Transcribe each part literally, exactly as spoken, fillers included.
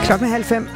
Klokken halv fem.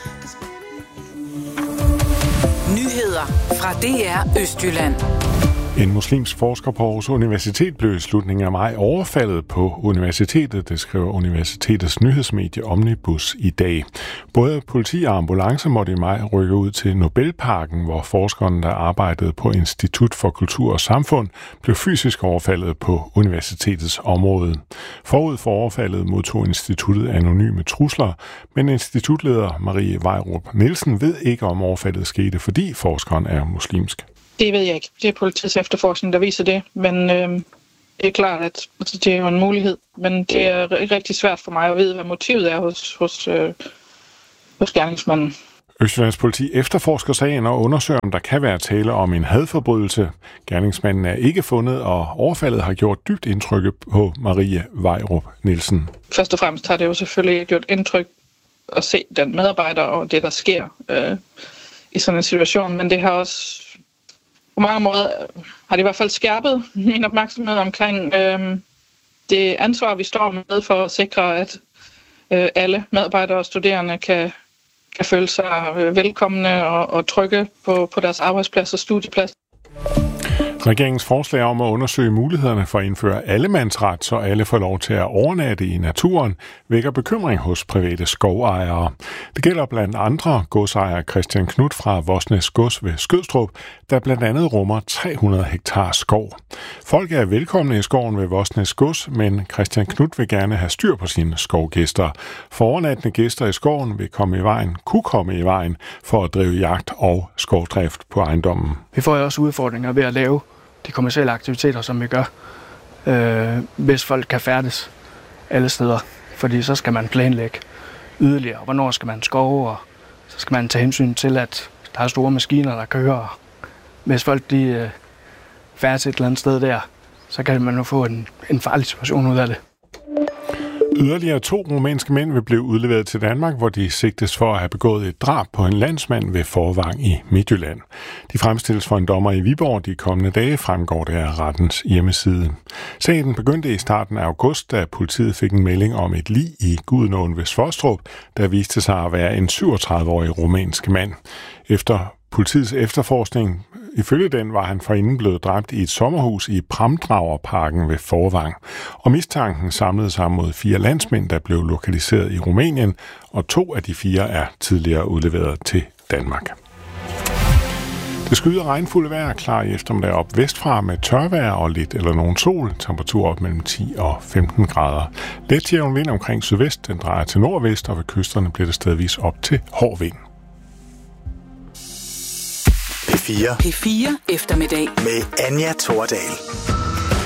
Nyheder fra D R Østjylland. En muslimsk forsker på Aarhus Universitet blev i slutningen af maj overfaldet på universitetet, det skriver universitetets nyhedsmedie Omnibus i dag. Både politi og ambulance måtte i maj rykke ud til Nobelparken, hvor forskeren, der arbejdede på Institut for Kultur og Samfund, blev fysisk overfaldet på universitetets område. Forud for overfaldet modtog instituttet anonyme trusler, men institutleder Marie Vejrup Nielsen ved ikke, om overfaldet skete, fordi forskeren er muslimsk. Det ved jeg ikke. Det er politiets efterforskning, der viser det. Men øh, det er klart, at altså, det er jo en mulighed. Men det er rigtig svært for mig at vide, hvad motivet er hos, hos, øh, hos gerningsmanden. Østjyllands politi efterforsker sagen og undersøger, om der kan være tale om en hadforbrydelse. Gerningsmanden er ikke fundet, og overfaldet har gjort dybt indtryk på Marie Vejrup Nielsen. Først og fremmest har det jo selvfølgelig gjort indtryk at se den medarbejder og det, der sker øh, i sådan en situation. Men det har også på mange måder har det i hvert fald skærpet min opmærksomhed omkring øh, det ansvar, vi står med for at sikre, at øh, alle medarbejdere og studerende kan, kan føle sig øh, velkomne og, og trygge på, på deres arbejdsplads og studieplads. Regeringens forslag om at undersøge mulighederne for at indføre allemandsret, så alle får lov til at overnatte i naturen, vækker bekymring hos private skovejere. Det gælder blandt andre godsejer Christian Knudt fra Vosnes Gods ved Skødstrup, der blandt andet rummer tre hundrede hektar skov. Folk er velkomne i skoven ved Vosnes Gods, men Christian Knudt vil gerne have styr på sine skovgæster. Forovernattende gæster i skoven vil komme i vejen, kunne komme i vejen for at drive jagt og skovdrift på ejendommen. Vi får jo også udfordringer ved at lave de kommercielle aktiviteter, som vi gør, øh, hvis folk kan færdes alle steder. Fordi så skal man planlægge yderligere, hvornår skal man skove, og så skal man tage hensyn til, at der er store maskiner, der kører. Hvis folk de øh, færdes et eller andet sted der, så kan man jo få en, en farlig situation ud af det. Yderligere to rumænske mænd vil blive udleveret til Danmark, hvor de sigtes for at have begået et drab på en landsmand ved Forvang i Midtjylland. De fremstilles for en dommer i Viborg de kommende dage, fremgår det af rettens hjemmeside. Sagen begyndte i starten af august, da politiet fik en melding om et lig i Gudenåen ved Svostrup, der viste sig at være en syvogtredive-årig rumænsk mand. Efter politiets efterforskning Ifølge den var han forinden blevet dræbt i et sommerhus i Pramdragerparken ved Forvang, og mistanken samlede sig mod fire landsmænd, der blev lokaliseret i Rumænien, og to af de fire er tidligere udleveret til Danmark. Det skyder regnfulde vejr, klar i eftermiddag op vestfra med tørvejr og lidt eller nogen sol. Temperatur op mellem ti og femten grader. Let jævn vind omkring sydvest, den drejer til nordvest, og ved kysterne bliver det stedvis op til hård vind. P fire. P fire eftermiddag med Anja Thordal.